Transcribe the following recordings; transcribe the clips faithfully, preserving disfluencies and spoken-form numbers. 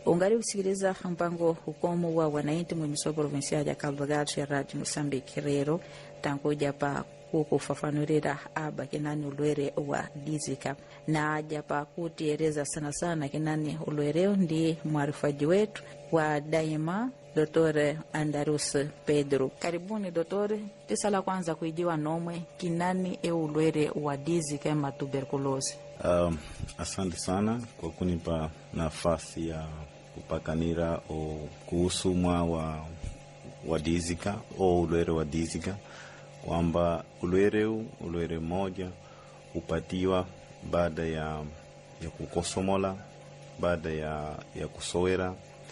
Ungari usikiliza mpango hukomu wa wananchi mwimiswa provinsia ya Cabo Delgado ya Radio Moçambique rero tangoja pa kukufafanurira aba kinani ulwere wa dizika na japa kutiereza sana sana kinani ulwereo ndi mwarifaji wetu wa daima Dr. Andrus Pedro. Karibuni Dr. Tisala kwanza kuijiwa nomwe kinani e ulwere wa dizika ma tuberculosi. Um, asante sana kwa kunipa nafasi ya kupakanira o kuhusu mwa wa, wa dizika o ulwere wa dizika, kwamba ulwere ulwere moja upatiwa baada ya ya kukosomola, baada ya ya kusowera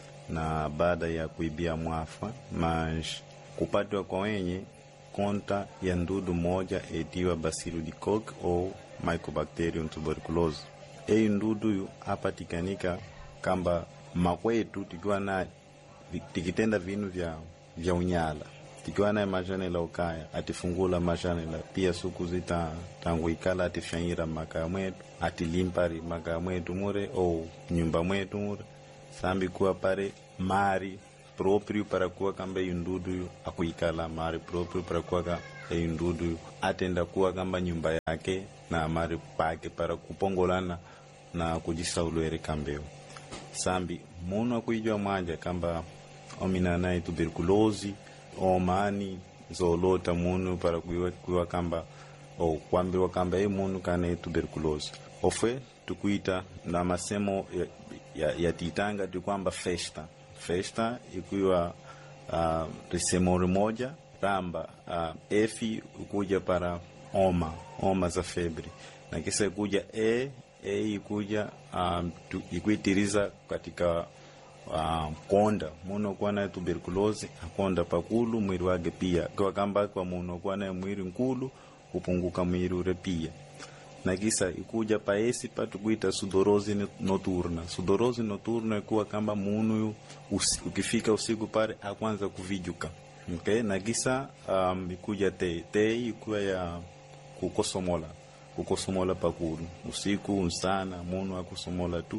na baada ya kuibia mwafa, mas kupatiwa kwa wenye konta ya ndudu moja etiwa Bacillus Koch au Mycobacterium tuberculosis. Ei ndudu yu apatikanika kamba makwetu tikiwa na tikitenda vinu vya vya unyala, tikiwa na majane la ukaya atifungula majane la pia suku zita tangu ikala atifanyira maka mwetu atilimpari maka mwetu mure au nyumba mwetu mure sambi kuwa pare mari proprio para kuwa kamba yundudu yu akuikala mari proprio para kuwa ka yundudu yu atenda kuwa kamba nyumba yake na mari pake para kupongolana na kujisa ulwere kambeo sambi munu akuijua mwaja kamba ominanae tuberculosi o mani zolota munu para kuiwa, kuiwa kamba o kwambiwa kamba e munu kane tuberculosi ofwe tukuita na masemo ya, ya, ya titanga tu kwamba festa festa ikuwa uh, risemori moja ramba uh, efi ukuja para oma oma za febri na kisa ikuja e e ikuja um, tu, ikuitiriza katika uh, konda muno kwa na tuberculosi akonda pakulu mwili wake pia kwa kamba kwa muno kwa na mwili nkulu upunguka mwili ure pia na kisa ikuja paesi patukuita sudorozi noturna. Sudorozi noturna ikuwa kamba munu usi, ukifika usiku pare akwanza kuvijuka. Okay? Na kisa um, ikuja te. Te ikuwa ya kukosomola. Kukosomola pakuru. Usiku, unsana, munu akusomola tu.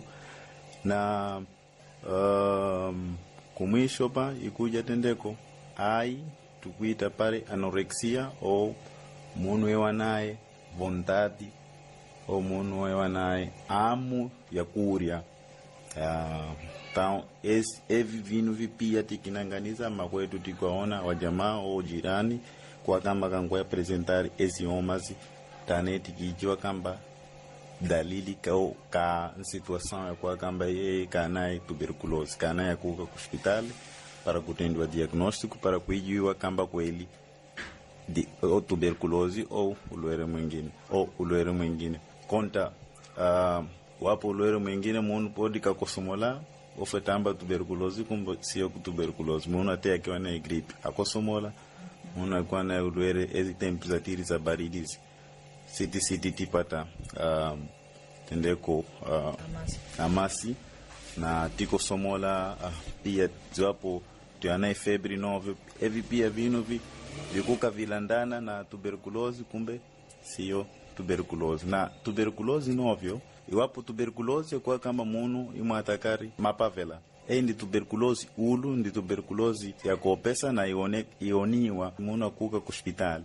Na um, kumwisho pa ikuja tendeko. Ai, tukuita pare anorexia o munu ewa nae vontade o munu wewa nae amu ya kuria uh, tao es evi vinu vipia tikinanganiza makwetu tikuwaona wajamaa o jirani kwa kamba kangwa presentari ezi omazi tane tikijua kamba dalili kao ka situação ya kwa kamba ye kanae tuberculosi kanae kuka hospitali para kutendwa diagnóstico para kuijua kamba kweli di o tuberculosi au ulwere mwingine au ulwere mwingine konta uh, wapo ulwere mwingine munu podi kakosomola ofetamba tuberculosi kumbo sio tuberculosi munu ate akiwa na gripe akosomola munu akiwa na ulwere ezi temperature za baridisi city city tipata um, tendeko uh, amasi na tiko somola uh, pia ziwapo tuanae febri novyo evi pia vino vi vikuka vilandana na tuberculosi kumbe sio tuberculosi na tuberculosi novyo iwapo tuberculosi kwa kama munu imatakari mapavela e ndi tuberculosi ulu ndi tuberculosi ya kopesa na ione ioniwa munu kuka hospitali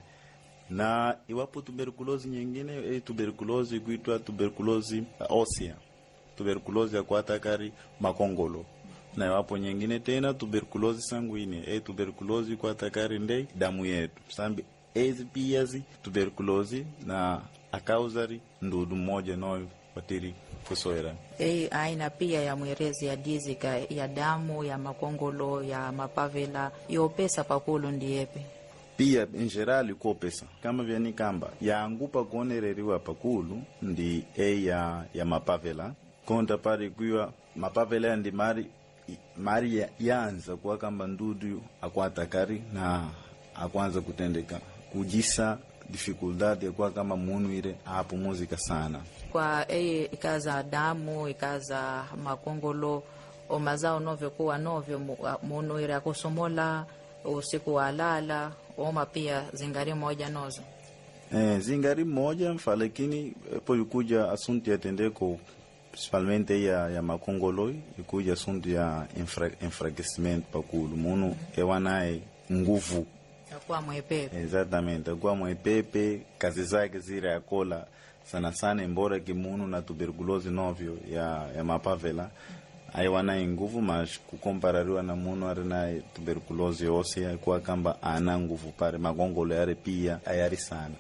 na iwapo tuberculosi nyingine e tuberculosi kuitwa tuberculosi osea tuberculosi ya kuatakari makongolo na iwapo nyingine tena tuberculosi sanguine e tuberculosi kwa takari ndei damu yetu sambi ezi piazi tuberculosi na akauzari ndudu moja noyo watiri kusoera e aina pia ya mwerezi ya dizika ya damu ya makongolo ya mapavela yopesa pakulu ndiepe pia in general ko pesa kama vyani kamba ya angupa kuonereriwa pakulu ndi e ya ya mapavela konta pari kuwa mapavela ndi mari mari yanza kwa kamba ndudu akwatakari na akwanza kutendeka kujisa dificuldade kwa kama munu ile hapo muzika sana kwa e ikaza damu ikaza makongolo o mazao novyo kuwa novyo munu ile akusomola usiku walala oma pia zingari moja nozo eh zingari moja mfa lakini po yukuja asunti atendeko principalmente ya, ya makongoloi ikuja assunto ya infra, enfraquecimento pakulu munu ewanaye nguvu akuwa mwepepe. Exatamente, akuwa mwepepe, kazi zake zile akola sana sana, embora kimunu na tuberculose novyo ya, ya mapavela aiwana nguvu, mas kukomparariwa na munu ari na tuberculose óssea kwa kamba ana nguvu pare makongolo yare pia ayari sana.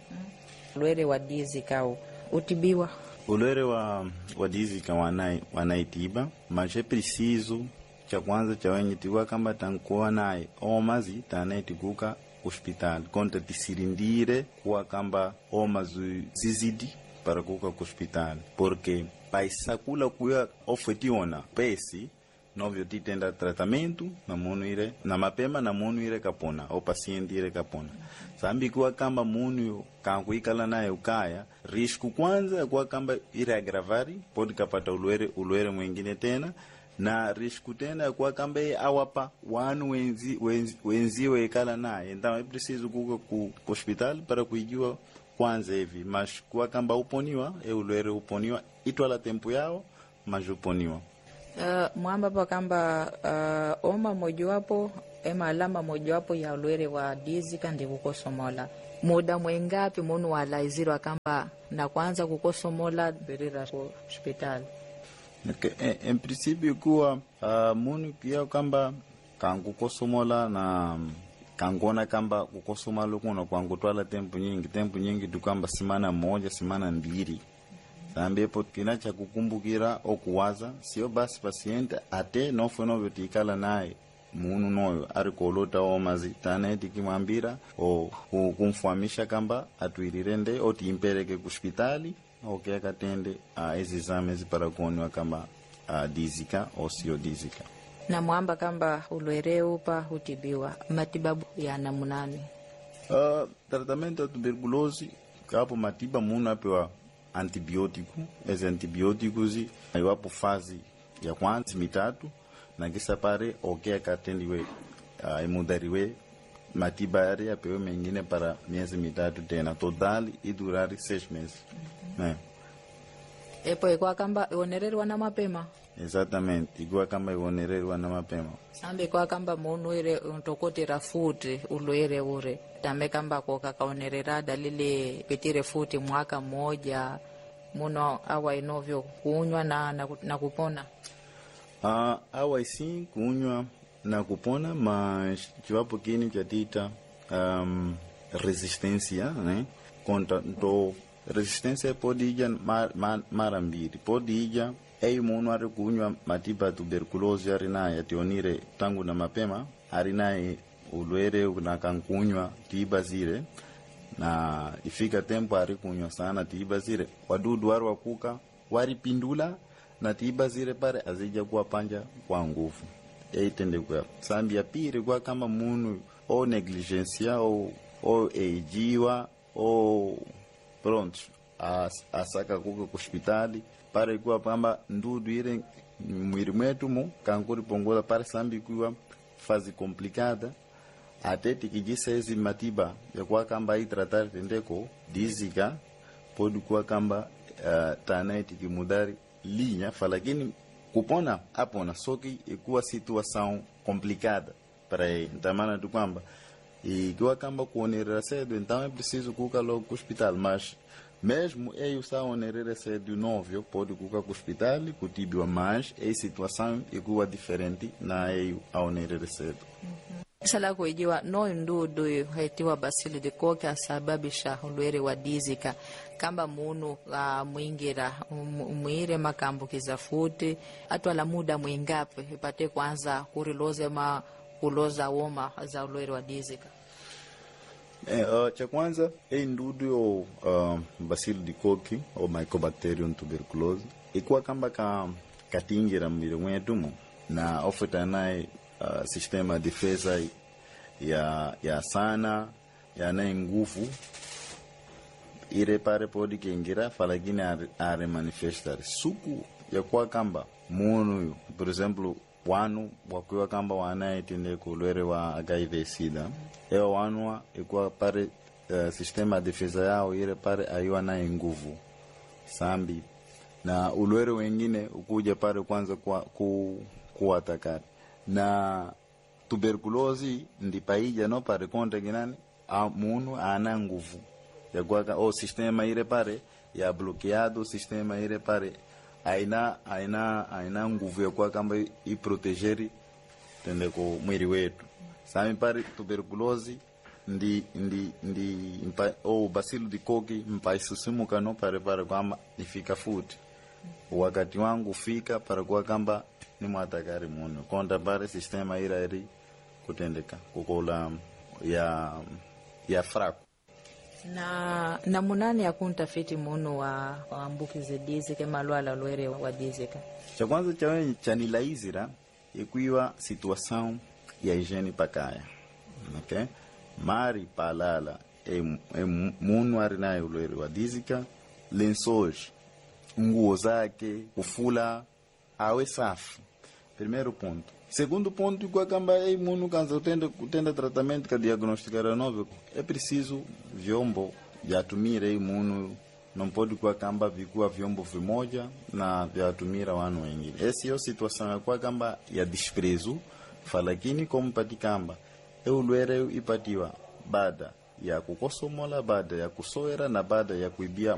Ulwere wa dizika utibiwa? Ulwere wa, wa dizika wanai, wanaitiba, mas é preciso cha kwanza cha wenye tiwa kamba tankuwa naye omazi tanaitikuka hospital konta tisirindire kuwa kamba omazi zizidi para kuka hospital, porque paisakula kuya ofetiona pesi novyo titenda tratamento na munu ire na mapema na munu ire kapona o paciente ire kapona. Sambi kuwa kamba munu kankuikala naye ukaya risku kwanza kuwa kamba ire agravari podi kapata ulwere ulwere mwingine tena, na risku tena kuwa kamba awapa wanu wenzi wenzi wenziwe ikala naye. Então é preciso kuka ku hospital para kuijua kwanza hivi, mas kuwa kamba uponiwa e ulwere uponiwa itwala tempo yao mas uponiwa. Uh, mwamba pa kamba uh, oma mojawapo ema alama mojawapo ya ulwere wa dizika ndi kukosomola. Muda mwengapi munu walaizirwa kamba na kwanza kukosomola berira ku hospitali? Okay. En, en principio kuwa uh, munu kia kamba kangukosomola na kangona kamba kukosomola kuna kwangutwala tempo nyingi tempo nyingi tukamba simana moja simana mbili. Sambepo kinacha kukumbukira okuwaza sio basi paciente ate nofo novyo tikala naye munu noyo ari kolota omazi taneti kimwambira o kumfahamisha kamba atuirirende o timpeleke ku hospitali okay akatende uh, ezi exames para kuonwa kamba uh, dizika o sio dizika. Na mwamba kamba ulwere upa utibiwa matibabu ya namunani? Uh, tratamento ya tuberculose kapo matiba munu apewa antibiótico, esse antibióticos iwapo fazi ya kwanza mitatu na kisa pare okay akatendiwe uh, imudariwe matiba yari apewe mengine para miezi mitatu tena total idurari seis meses. Mm-hmm. Eh. Epo ikuwa kamba ionererwa na mapema? Exatamente, ikuwa kamba ionererwa na mapema. Sambe kwa kamba munu ire untokotera futi ulwere ure tame kamba kwa kakaonerera dalile petire futi mwaka mmoja muno awa inovyo kuunywa na, na, na kupona? Uh, awa isi kuunywa na kupona, mas chiwapo kini chatita um, resistência, né? Conta to resistência pode ija mar, mar, mara mbili pode ija ei munu ari kuunywa matiba tuberculose ari naye ationire tangu na mapema ari naye ulwere na kankunywa tiba zile na ifika tempo ari kunywa sana tiba zile wadudu wari wakuka wari pindula na tiba zile pare azija kuwa panja kwa nguvu eitende kwa sambi ya pili kwa kama munu o negligencia o o ejiwa o pronto as, asaka kuka hospitali pare kuwa pamba ndudu ile mwili mwetu mu kankuri pongola pare sambi kuwa fazi complicada até tikijisa ezi matiba ya kwa kamba hii tratar tendeko dizika podi kwa kamba uh, tanae tikimudari linha falakini kupona apona soki ikuwa situação complicada para ele. Então tu kwamba ikiwa kamba kuonerera cedo então é preciso kuka logo ku hospital, mas mesmo ele está onerera cedo novyo pode kuka ku hospital kutibiwa, mas a situação ikuwa diferente na ele a onerera cedo. Mm-hmm. Sala kuijiwa no ndudu hetiwa basili de koke asababisha ulwere wa dizika kamba munu uh, mwingira mwire makambukiza futi atwala muda mwingapi ipate kwanza kuriloze ma kuloza woma za ulwere wa dizika? Eh, uh, cha kwanza e ndudu yo uh, basili de koke o Mycobacterium tuberculose ikuwa kamba ka katingira mwire mwetu na ofeta naye Uh, sistema defesa ya ya sana ya na nguvu ire pare podi kengira falakini are, are manifestar suku ya kwa kamba munu por exemplo wanu wakiwa kamba wana itende kulwere wa H I V sida ewa wanua ikuwa pare uh, sistema defesa yao ire pare ayua na nguvu sambi na ulwere wengine ukuja pale kwanza kwa ku kuatakari na tuberculosi ndipaija no pare konta ginani a munu ana nguvu ya kwaka o sistema ile pare ya bloqueado sistema ile pare aina aina aina nguvu ya kwa kamba i protegeri tende ko mwili wetu sami pare tuberculosi ndi ndi ndi mpa, o basilu di koki mpaisusimu kano pare pare kwamba nifika futi wakati wangu fika para kwa kamba ni mwatakari munu konta pare sistema ira iri kutendeka kukola ya ya fraku na na munani ya kuntafiti munu wa ambukize dizika malwala lwere wa dizika cha kwanza cha chanilaizira ikuiwa situação ya higiene pakaya okay mari palala e, e munu arinaye lwere wa dizika lençois nguo zake kufula awe safi primeiro ponto. Segundo ponto, kwa kamba ei munu kanza utenda utenda tratamento ka diagnosticar novo é preciso vyombo vyatumira ei munu não pode kwa kamba vikua vyombo vimoja na vyatumira wanu wengine. Essa é a situação kwa kamba ya desprezo falakini como patikamba eu lwere ipatiwa baada ya kukosomola baada ya kusoera na baada ya kuibia